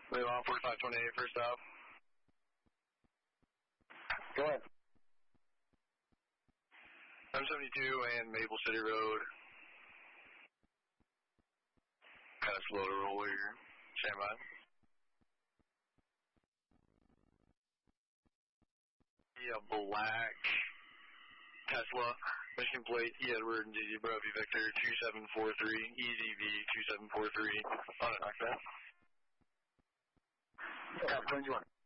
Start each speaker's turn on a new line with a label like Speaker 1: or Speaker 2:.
Speaker 1: Move on 4528, first stop.
Speaker 2: Go ahead.
Speaker 1: 772 and Maple City Road. Kind of slow to roll here. Stand by. Yeah, black Tesla, Michigan plate, Edward and DZ Brody Victor 2743, EZV 2743, on an accent.
Speaker 2: Yeah, 21.